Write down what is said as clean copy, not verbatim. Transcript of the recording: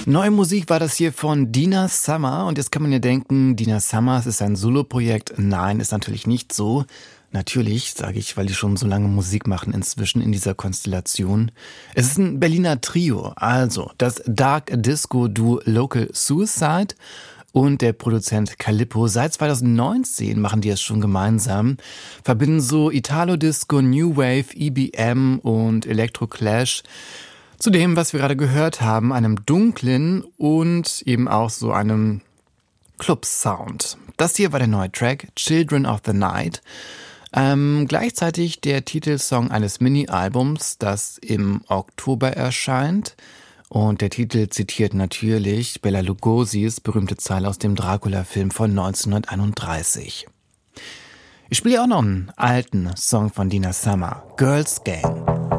Neue Musik war das hier von Dina Summer. Und jetzt kann man ja denken, Dina Summer, es ist ein Soloprojekt. Nein, ist natürlich nicht so. Natürlich, sage ich, weil die schon so lange Musik machen inzwischen in dieser Konstellation. Es ist ein Berliner Trio, also das Dark Disco Duo Local Suicide und der Produzent Calippo. Seit 2019 machen die es schon gemeinsam, verbinden so Italo-Disco, New Wave, EBM und Electro-Clash zu dem, was wir gerade gehört haben, einem dunklen und eben auch so einem Club-Sound. Das hier war der neue Track, Children of the Night. Gleichzeitig der Titelsong eines Mini-Albums, das im Oktober erscheint. Und der Titel zitiert natürlich Bela Lugosi's berühmte Zeile aus dem Dracula-Film von 1931. Ich spiele auch noch einen alten Song von Dina Summer, Girls Gang.